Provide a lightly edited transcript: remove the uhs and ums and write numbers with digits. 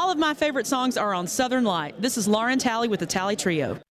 All of my favorite songs are on Southern Light. This is Lauren Talley with the Talley Trio.